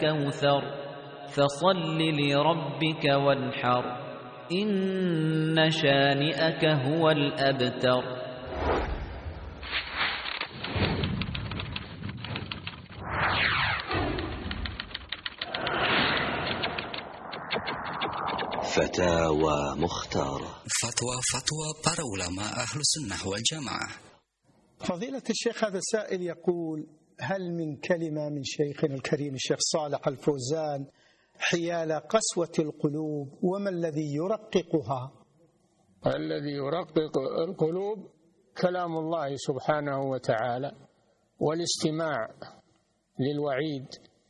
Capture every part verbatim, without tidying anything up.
كوثر فصل لربك وانحر إن شانئك هو الأبتر. فتاوى مختارة. فتوى فتوى para ulama ahlu sunnah wal jamaah. فضيلة الشيخ، هذا السائل يقول: هل من كلمة من شيخنا الكريم الشيخ صالح الفوزان حيال قسوة القلوب، وما الذي يرققها؟ الذي يرقق القلوب كلام الله سبحانه وتعالى والاستماع للوعيد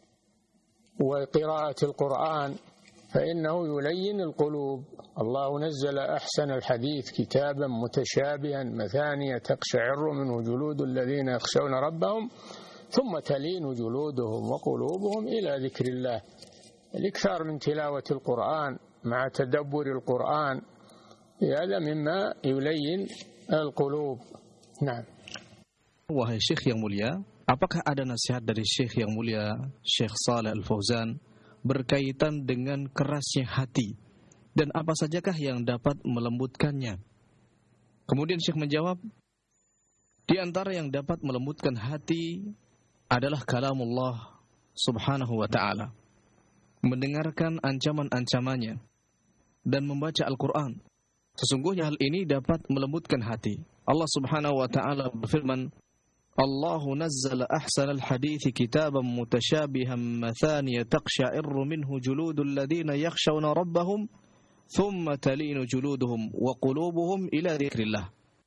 وقراءة القرآن، فإنه يلين القلوب. الله نزل أحسن الحديث كتابا متشابها مثانية تقشعر منه جلود الذين يخشون ربهم ثم تلين جلودهم وقلوبهم إلى ذكر الله. الإكثار من تلاوة القرآن مع تدبر القرآن هذا مما يلين القلوب. نعم. Wahai Syekh yang mulia, apakah ada nasihat dari Syekh yang mulia Syekh Shalih Al-Fauzan berkaitan dengan kerasnya hati, dan apa sajakah yang dapat melembutkannya? Kemudian Syekh menjawab, di antara yang dapat melembutkan hati adalah kalamullah subhanahu wa ta'ala, mendengarkan ancaman-ancamannya dan membaca Al-Quran. Sesungguhnya hal ini dapat melembutkan hati. Allah subhanahu wa ta'ala berfirman, Allahu nazzala ahsanal hadithi kitaban mutashabihan mathaniya taqsha'irru minhu juludul ladhina yakhshawna rabbahum thumma talinu juluduhum wa qulubuhum ila dzikrillah.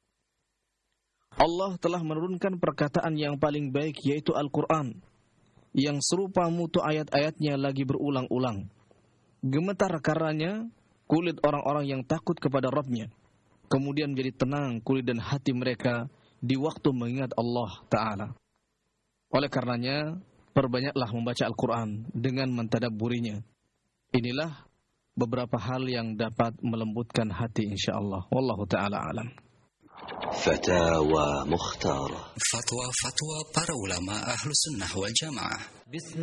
Allah telah menurunkan perkataan yang paling baik, yaitu Al-Quran, yang serupa mutu ayat-ayatnya lagi berulang-ulang. Gemetar karenanya kulit orang-orang yang takut kepada Rabb-nya, kemudian menjadi tenang kulit dan hati mereka di waktu mengingat Allah Ta'ala. Oleh karenanya, perbanyaklah membaca Al-Quran dengan mentadabburinya. Inilah beberapa hal yang dapat melembutkan hati insyaAllah. Wallahu ta'ala alam. Fatawa Mukhtarah. Fatwa-fatwa para ulama ahlu sunnah wal jamaah.